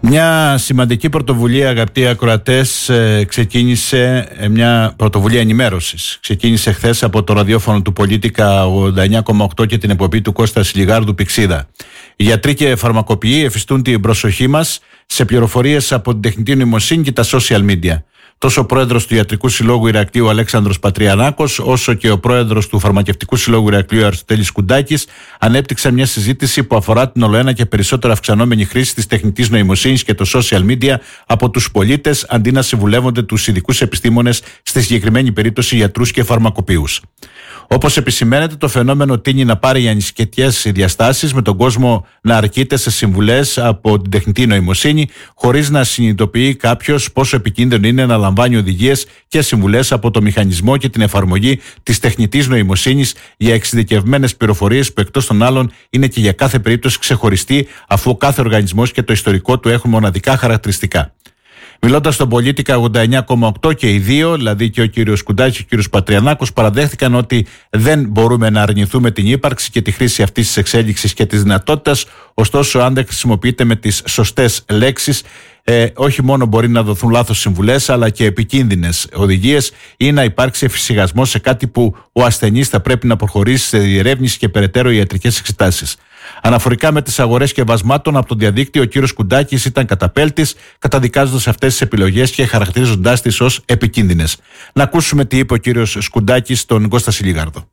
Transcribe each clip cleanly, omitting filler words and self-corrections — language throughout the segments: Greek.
Μια σημαντική πρωτοβουλία, αγαπητοί ακροατές, ξεκίνησε, μια πρωτοβουλία ενημέρωσης. Ξεκίνησε χθες από το ραδιόφωνο του Πολίτικα 89,8 και την εκπομπή του Κώστα Σιλιγάρδου Πηξίδα. Οι γιατροί και φαρμακοποιοί εφιστούν την προσοχή μας σε πληροφορίες από την τεχνητή νοημοσύνη και τα social media. Τόσο ο πρόεδρος του Ιατρικού Συλλόγου Ηρακλείου Αλέξανδρος Πατριανάκος, όσο και ο πρόεδρος του Φαρμακευτικού Συλλόγου Ηρακλείου Αριστοτέλης Κουντάκης ανέπτυξαν μια συζήτηση που αφορά την ολοένα και περισσότερο αυξανόμενη χρήση της τεχνητής νοημοσύνης και των social media από τους πολίτες, αντί να συμβουλεύονται τους ειδικούς επιστήμονες, στη συγκεκριμένη περίπτωση γιατρούς και φαρμακοποιούς. Όπως επισημαίνεται, το φαινόμενο τείνει να πάρει ανησυχητικές διαστάσεις, με τον κόσμο να αρκείται σε συμβουλές από την τεχνητή νοημοσύνη, χωρίς να συνειδητοποιεί κάποιος πόσο επικίνδυνο είναι να λαμβάνει οδηγίες και συμβουλές από το μηχανισμό και την εφαρμογή της τεχνητής νοημοσύνης για εξειδικευμένες πληροφορίες που εκτός των άλλων είναι και για κάθε περίπτωση ξεχωριστή, αφού ο κάθε οργανισμός και το ιστορικό του έχουν μοναδικά χαρακτηριστικά. Μιλώντας στον Πολίτικα 89,8 και οι δύο, δηλαδή και ο κύριος Κουντάκης και ο κύριος Πατριανάκος, παραδέχτηκαν ότι δεν μπορούμε να αρνηθούμε την ύπαρξη και τη χρήση αυτής της εξέλιξης και της δυνατότητας, ωστόσο αν δεν χρησιμοποιείται με τις σωστές λέξεις, όχι μόνο μπορεί να δοθούν λάθος συμβουλές, αλλά και επικίνδυνες οδηγίες, ή να υπάρξει εφησυχασμός σε κάτι που ο ασθενής θα πρέπει να προχωρήσει σε διερεύνηση και περαιτέρω ιατρικές εξετάσεις. Αναφορικά με τις αγορές σκευασμάτων από το διαδίκτυο, ο κύριος Κουντάκης ήταν καταπέλτης, καταδικάζοντας αυτές τις επιλογές και χαρακτηρίζοντάς τις ως επικίνδυνες. Να ακούσουμε τι είπε ο κύριος Κουντάκης στον Κώστα Σιλιγάρδο.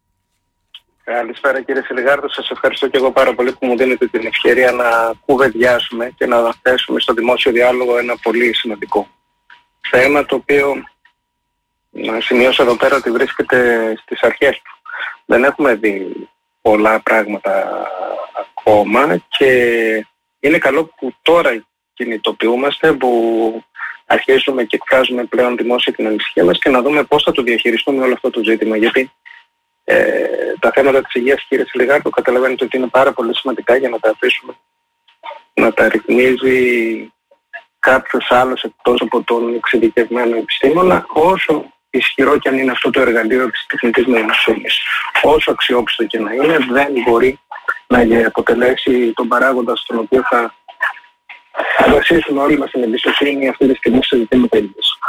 Καλησπέρα κύριε Σιλιγάρδο, σας ευχαριστώ και εγώ πάρα πολύ που μου δίνετε την ευκαιρία να κουβεντιάσουμε και να θέσουμε στο δημόσιο διάλογο ένα πολύ σημαντικό θέμα, το οποίο να σημειώσω εδώ πέρα ότι βρίσκεται στις αρχές του. Δεν έχουμε δει πολλά πράγματα ακόμα και είναι καλό που τώρα κινητοποιούμαστε, που αρχίζουμε και εκφράζουμε πλέον δημόσια την ανησυχία μας και να δούμε πώς θα το διαχειριστούμε όλο αυτό το ζήτημα. Γιατί τα θέματα της υγείας, κύριε Σιλιγάρδο, καταλαβαίνετε ότι είναι πάρα πολύ σημαντικά για να τα αφήσουμε να τα ρυθμίζει κάποιος άλλος εκτός από τον εξειδικευμένο επιστήμονα, όσο ισχυρό και αν είναι αυτό το εργαλείο της τεχνητής νοημοσύνης. Όσο αξιόπιστο και να είναι, δεν μπορεί να αποτελέσει τον παράγοντα στον οποίο θα βασίσουμε όλοι μας την εμπιστοσύνη αυτή τη στιγμή σε ζητήματα υγείας.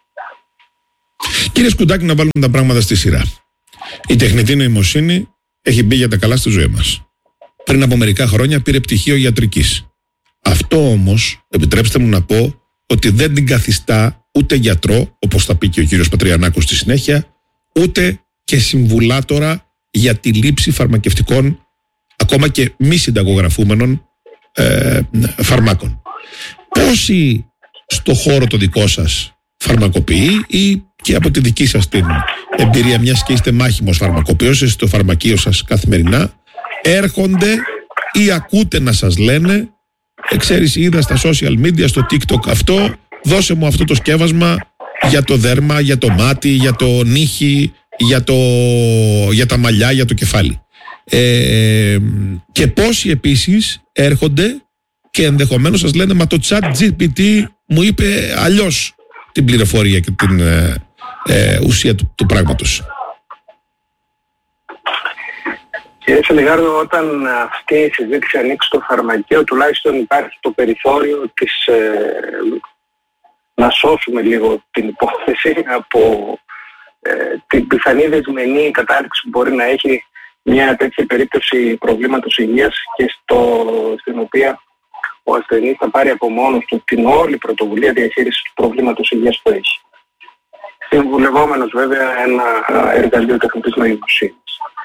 Κύριε Σκουντάκη, να βάλουμε τα πράγματα στη σειρά. Η τεχνητή νοημοσύνη έχει μπει για τα καλά στη ζωή μας. Πριν από μερικά χρόνια πήρε πτυχίο ιατρικής. Αυτό όμως, επιτρέψτε μου να πω, ότι δεν την καθιστά ούτε γιατρό, όπως θα πει και ο κύριος Πατριανάκος στη συνέχεια, ούτε και συμβουλάτορα για τη λήψη φαρμακευτικών, ακόμα και μη συνταγογραφούμενων φαρμάκων. Πόσοι στο χώρο το δικό σας φαρμακοποιεί, ή και από τη δική σας την εμπειρία, μιας και είστε μάχημος φαρμακοποιός, είστε στο φαρμακείο σας καθημερινά, έρχονται ή ακούτε να σας λένε, ξέρεις, είδα στα social media, στο TikTok αυτό, δώσε μου αυτό το σκεύασμα για το δέρμα, για το μάτι, για το νύχι, για τα μαλλιά, για το κεφάλι. Και πόσοι επίσης έρχονται και ενδεχομένως σας λένε, μα το ChatGPT μου είπε αλλιώς την πληροφορία και την ουσία του πράγματος. Κύριε Σιλιγάρδο, όταν αυτή η συζήτηση ανοίξει στο φαρμακείο, τουλάχιστον υπάρχει το περιθώριο της, να σώσουμε λίγο την υπόθεση από την πιθανή δεσμενή κατάληξη που μπορεί να έχει μια τέτοια περίπτωση προβλήματος υγείας και στην οποία ο ασθενής θα πάρει από μόνος του την όλη πρωτοβουλία διαχείρισης του προβλήματος υγείας που έχει. Συμβουλευόμενος βέβαια ένα εργαλείο τεχνητής νοημοσύνης.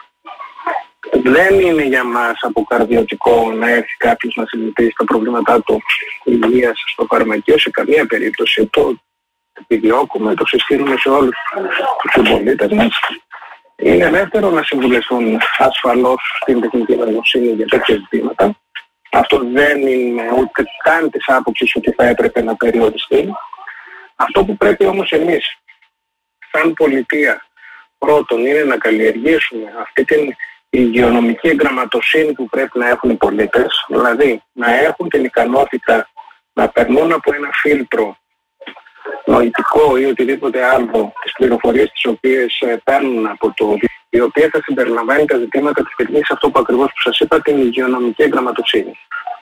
Δεν είναι για μας αποκαρδιωτικό να έρθει κάποιος να συζητήσει τα προβλήματά του υγείας στο φαρμακείο σε καμία περίπτωση. Το επιδιώκουμε, το συστήνουμε σε όλους τους συμπολίτες μας. Είναι ελεύθερο να συμβουλευτούν ασφαλώς στην τεχνητή νοημοσύνη για τέτοια ζητήματα. Αυτό δεν είναι ούτε καν της άποψης ότι θα έπρεπε να περιοριστεί. Αυτό που πρέπει όμως εμείς, σαν πολιτεία, πρώτον είναι να καλλιεργήσουμε αυτή την υγειονομική εγγραμματοσύνη που πρέπει να έχουν οι πολίτες, δηλαδή να έχουν την ικανότητα να περνούν από ένα φίλτρο νοητικό ή οτιδήποτε άλλο τις πληροφορίες τις οποίες παίρνουν από το, η οποία θα συμπεριλαμβάνει τα ζητήματα της τεχνικής, αυτό που ακριβώς που σας είπα, την υγειονομική εγγραμματοσύνη.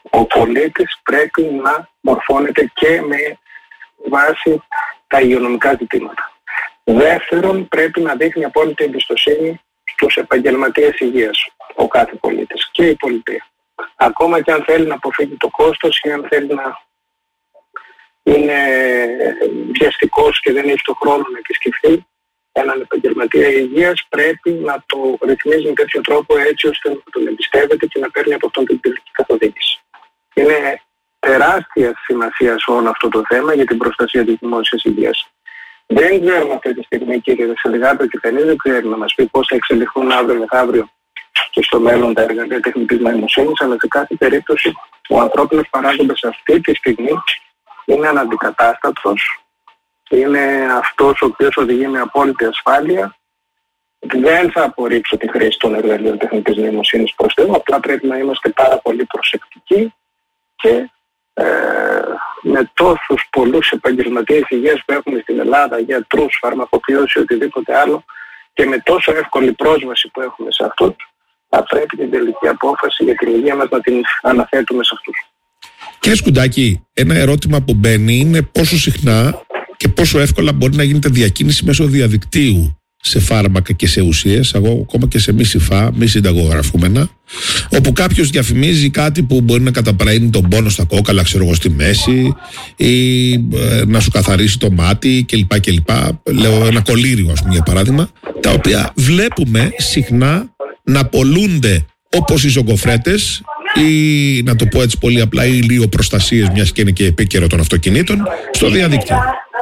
Ο πολίτης πρέπει να μορφώνεται και με βάση τα υγειονομικά ζητήματα. Δεύτερον, πρέπει να δείχνει απόλυτη εμπιστοσύνη στους επαγγελματίες υγείας, ο κάθε πολίτης και η πολιτεία. Ακόμα και αν θέλει να αποφύγει το κόστος ή αν θέλει να είναι βιαστικός και δεν έχει το χρόνο να επισκεφθεί έναν επαγγελματία υγείας, πρέπει να το ρυθμίζει με τέτοιο τρόπο έτσι ώστε να τον εμπιστεύεται και να παίρνει από αυτόν την τελική καθοδήγηση. Είναι τεράστια σημασία σε όλο αυτό το θέμα για την προστασία της δημόσιας υγείας. Δεν ξέρουμε αυτή τη στιγμή, κύριε Δεσσελιγάτο, και κανείς δεν ξέρει να μας πει πώς θα εξελιχθούν αύριο μεθαύριο και στο μέλλον τα εργαλεία τεχνητής νοημοσύνης, αλλά σε κάθε περίπτωση ο ανθρώπινος παράγοντας αυτή τη στιγμή είναι αναντικατάστατος. Είναι αυτός ο οποίος οδηγεί με απόλυτη ασφάλεια. Δεν θα απορρίψω τη χρήση των εργαλείων τεχνητής νοημοσύνης προς Θεού, απλά πρέπει να είμαστε πάρα πολύ προσεκτικοί και με τόσους πολλούς επαγγελματίες υγείας που έχουμε στην Ελλάδα, γιατρούς, φαρμακοποιούς ή οτιδήποτε άλλο, και με τόσο εύκολη πρόσβαση που έχουμε σε αυτούς, θα πρέπει την τελική απόφαση για την υγεία μας να την αναθέτουμε σε αυτούς. Κύριε Σκουντάκη, ένα ερώτημα που μπαίνει είναι πόσο συχνά και πόσο εύκολα μπορεί να γίνεται διακίνηση μέσω διαδικτύου σε φάρμακα και σε ουσίες, ακόμα και σε μη συφά, μη συνταγογραφούμενα, όπου κάποιος διαφημίζει κάτι που μπορεί να καταπραίνει τον πόνο στα κόκαλα, ξέρω εγώ, στη μέση, ή να σου καθαρίσει το μάτι κλπ. Λέω ένα κολλήριο, ας πούμε, για παράδειγμα, τα οποία βλέπουμε συχνά να πολλούνται όπως οι ζωγκοφρέτες, ή να το πω έτσι πολύ απλά, οι ηλιοπροστασίες, μιας και είναι και επίκαιρο των αυτοκινήτων, στο διαδίκτυο.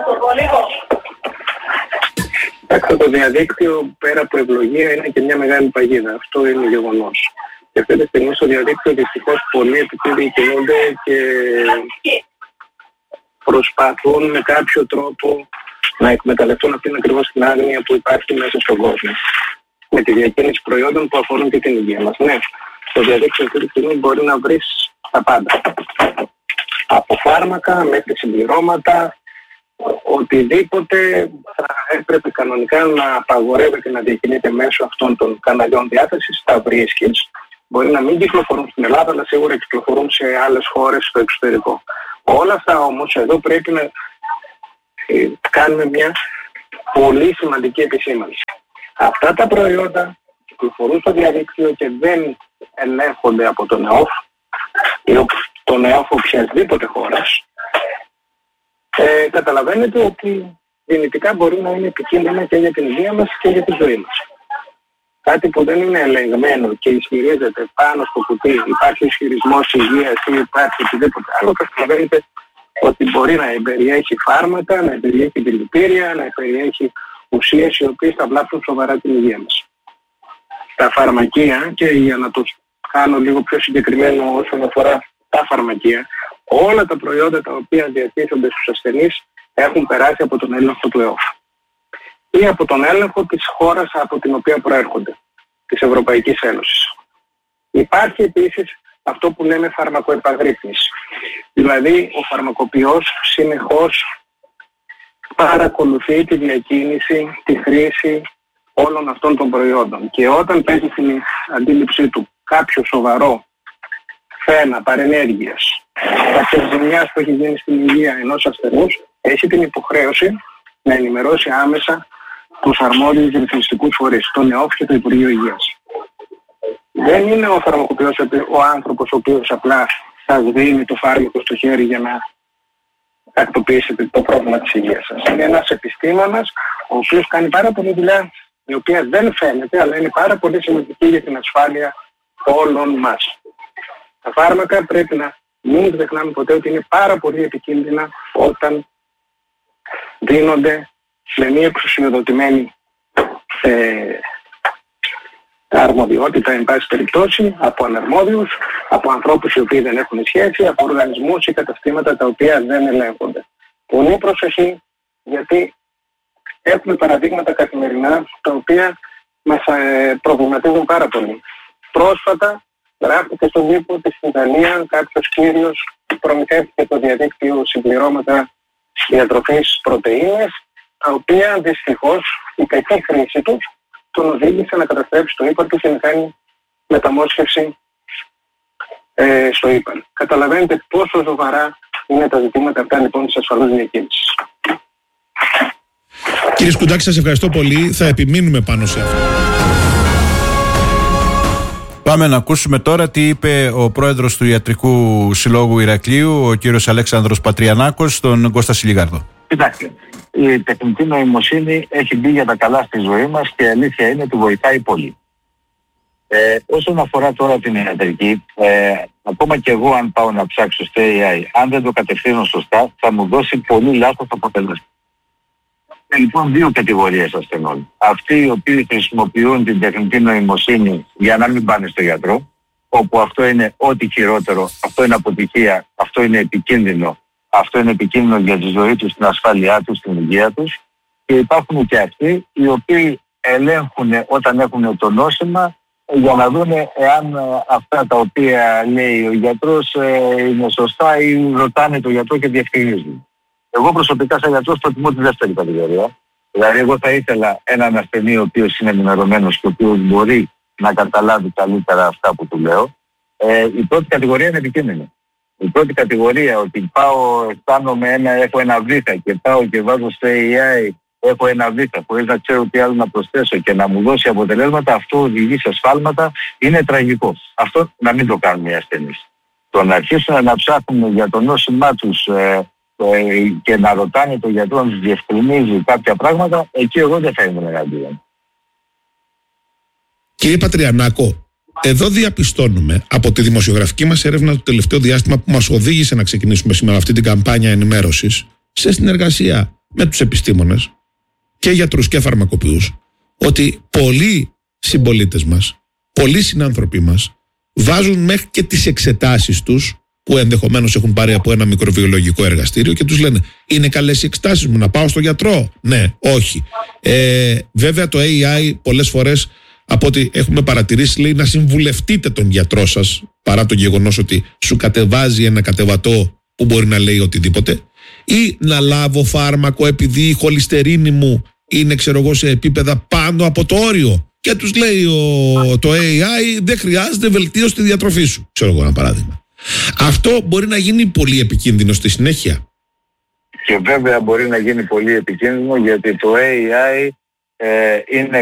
Το διαδίκτυο, πέρα από ευλογία, είναι και μια μεγάλη παγίδα. Αυτό είναι γεγονός. Και αυτή τη στιγμή στο διαδίκτυο δυστυχώς πολλοί επιτίδοι κινούνται και προσπαθούν με κάποιο τρόπο να εκμεταλλευτούν αυτήν ακριβώς την άγνοια που υπάρχει μέσα στον κόσμο. Με τη διακίνηση προϊόντων που αφορούν και την υγεία μας. Ναι, στο διαδίκτυο αυτή τη στιγμή μπορεί να βρεις τα πάντα. Από φάρμακα μέχρι συμπληρώματα, οτιδήποτε θα έπρεπε κανονικά να απαγορεύεται να διακινείται μέσω αυτών των καναλιών διάθεσης, τα βρίσκεις. Μπορεί να μην κυκλοφορούν στην Ελλάδα, αλλά σίγουρα κυκλοφορούν σε άλλες χώρες στο εξωτερικό. Όλα αυτά όμως εδώ πρέπει να κάνουμε μια πολύ σημαντική επισήμανση. Αυτά τα προϊόντα κυκλοφορούν στο διαδίκτυο και δεν ελέγχονται από τον ΕΟΦ ή τον ΕΟΦ οποιασδήποτε χώρας. Καταλαβαίνετε ότι δυνητικά μπορεί να είναι επικίνδυνα και για την υγεία μας και για τη ζωή μας. Κάτι που δεν είναι ελεγμένο και ισχυρίζεται πάνω στο κουτί, υπάρχει ισχυρισμός υγείας ή υπάρχει οτιδήποτε άλλο, καταλαβαίνετε ότι μπορεί να περιέχει φάρμακα, να περιέχει δηλητήρια, να περιέχει ουσίες οι οποίες θα βλάψουν σοβαρά την υγεία μας. Τα φαρμακεία, και για να το κάνω λίγο πιο συγκεκριμένο όσον αφορά τα φαρμακεία, όλα τα προϊόντα τα οποία διατίθενται στους ασθενείς έχουν περάσει από τον έλεγχο του ΕΟΦ ή από τον έλεγχο της χώρας από την οποία προέρχονται, της Ευρωπαϊκής Ένωσης. Υπάρχει επίσης αυτό που λέμε φαρμακοεπαγρύπνηση. Δηλαδή ο φαρμακοποιός συνεχώς παρακολουθεί τη διακίνηση, τη χρήση όλων αυτών των προϊόντων, και όταν παίζει στην αντίληψή του κάποιο σοβαρό θέμα παρενέργειας, κάποια ζημιάς που έχει γίνει στην υγεία ενός ασθενούς, έχει την υποχρέωση να ενημερώσει άμεσα τους αρμόδιους ρυθμιστικούς φορείς, τον ΕΟΦ και το Υπουργείο Υγείας. Δεν είναι ο φαρμακοποιός ο άνθρωπος ο οποίος απλά σας δίνει το φάρμακο στο χέρι για να τακτοποιήσει το πρόβλημα της υγείας σας. Είναι ένας επιστήμονας ο οποίος κάνει πάρα πολλή δουλειά, η οποία δεν φαίνεται, αλλά είναι πάρα πολύ σημαντική για την ασφάλεια όλων μας. Τα φάρμακα πρέπει να μην ξεχνάμε ποτέ ότι είναι πάρα πολύ επικίνδυνα όταν δίνονται με μία εξουσιοδοτημένη αρμοδιότητα, εν πάση περιπτώσει, από αναρμόδιους, από ανθρώπους οι οποίοι δεν έχουν σχέση, από οργανισμούς ή καταστήματα τα οποία δεν ελέγχονται. Πολύ προσοχή, γιατί έχουμε παραδείγματα καθημερινά τα οποία μας προβληματίζουν πάρα πολύ. Πρόσφατα γράφτηκε στον τύπο ότι στην Ιταλία κάποιος κύριος προμηθεύτηκε το διαδίκτυο συμπληρώματα διατροφής πρωτεΐνες, τα οποία δυστυχώς η κακή χρήση τους τον οδήγησε να καταστρέψει το ύπαρ του και να κάνει μεταμόσχευση στο ΙΠΑΝ. Καταλαβαίνετε πόσο σοβαρά είναι τα ζητήματα αυτά λοιπόν της ασφαλούς διακίνησης. Κύριε Σκουντάκη, σας ευχαριστώ πολύ. Θα επιμείνουμε πάνω σε αυτό. Πάμε να ακούσουμε τώρα τι είπε ο πρόεδρος του Ιατρικού Συλλόγου Ηρακλείου, ο κύριος Αλέξανδρος Πατριανάκος, στον Κώστα Σιλιγάρδο. Κοιτάξτε, η τεχνητή νοημοσύνη έχει μπει για τα καλά στη ζωή μας και η αλήθεια είναι ότι βοηθάει πολύ. Όσον αφορά τώρα την ιατρική, ακόμα και εγώ αν πάω να ψάξω στο AI, αν δεν το κατευθύνω σωστά, θα μου δώσει πολύ λάθος αποτέλεσμα. Λοιπόν, δύο κατηγορίες ασθενών. Αυτοί οι οποίοι χρησιμοποιούν την τεχνητή νοημοσύνη για να μην πάνε στο γιατρό, όπου αυτό είναι ό,τι χειρότερο, αυτό είναι αποτυχία, αυτό είναι επικίνδυνο, αυτό είναι επικίνδυνο για τη ζωή τους, την ασφάλειά τους, την υγεία τους. Και υπάρχουν και αυτοί οι οποίοι ελέγχουν όταν έχουν το νόσημα για να δουν εάν αυτά τα οποία λέει ο γιατρός είναι σωστά ή ρωτάνε τον γιατρό και διευκρινίζουν. Εγώ προσωπικά σαν γιατρός προτιμώ τη δεύτερη κατηγορία. Δηλαδή εγώ θα ήθελα έναν ασθενή ο οποίος είναι ενημερωμένος και ο οποίος μπορεί να καταλάβει καλύτερα αυτά που του λέω. Η πρώτη κατηγορία είναι επικίνδυνη. Η πρώτη κατηγορία ότι πάω, έχω ένα βήχα και πάω και βάζω στο AI, έχω ένα βήχα χωρίς να ξέρω τι άλλο να προσθέσω και να μου δώσει αποτελέσματα, αυτό οδηγεί σε σφάλματα, είναι τραγικό. Αυτό να μην το κάνουν οι ασθενείς. Το να αρχίσουν να ψάχνουν για το νόσημά τους και να ρωτάνε τον γιατρό να τους διευκρινίζει κάποια πράγματα, εκεί εγώ δεν θα ήμουν εναντίον. Κύριε Πατριανάκο, εδώ διαπιστώνουμε από τη δημοσιογραφική μας έρευνα το τελευταίο διάστημα που μας οδήγησε να ξεκινήσουμε σήμερα αυτή την καμπάνια ενημέρωσης σε συνεργασία με τους επιστήμονες και γιατρούς και φαρμακοποιούς, ότι πολλοί συμπολίτες μας, πολλοί συνάνθρωποι μας βάζουν μέχρι και τις εξετάσεις τους που ενδεχομένως έχουν πάρει από ένα μικροβιολογικό εργαστήριο και τους λένε είναι καλές οι εξετάσεις μου, να πάω στον γιατρό? Ναι, όχι. Βέβαια το AI πολλές φορές από ό,τι έχουμε παρατηρήσει λέει να συμβουλευτείτε τον γιατρό σας παρά το γεγονός ότι σου κατεβάζει ένα κατεβατό που μπορεί να λέει οτιδήποτε, ή να λάβω φάρμακο επειδή η χολυστερίνη μου είναι ξέρω εγώ σε επίπεδα πάνω από το όριο και τους λέει το AI δεν χρειάζεται βελτίωση στη διατροφή σου, ξέρω εγώ ένα παράδειγμα. Αυτό μπορεί να γίνει πολύ επικίνδυνο στη συνέχεια. Και βέβαια μπορεί να γίνει πολύ επικίνδυνο γιατί το AI είναι